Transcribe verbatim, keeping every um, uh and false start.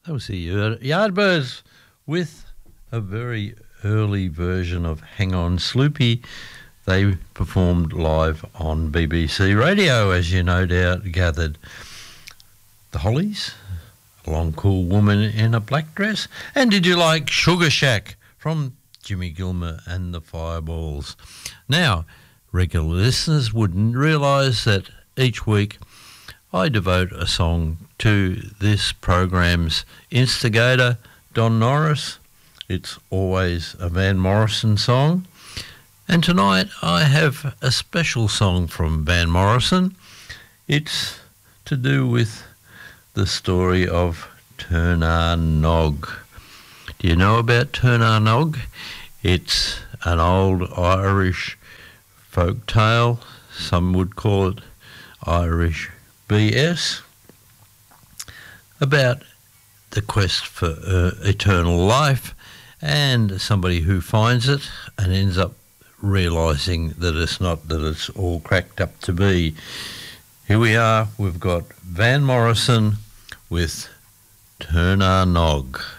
That was the Yard- Yardbirds with a very early version of Hang On Sloopy. They performed live on B B C Radio, as you no doubt gathered. The Hollies, a long cool woman in a black dress. And did you like Sugar Shack from Jimmy Gilmer and the Fireballs? Now, regular listeners wouldn't realise that each week I devote a song to this program's instigator, Don Norris. It's always a Van Morrison song. And tonight I have a special song from Van Morrison. It's to do with the story of Turnar Nog. Do you know about Turnar Nog? It's an old Irish folk tale. Some would call it Irish B S, about the quest for uh, eternal life and somebody who finds it and ends up realising that it's not that it's all cracked up to be. Here we are, we've got Van Morrison with Turnar Nog.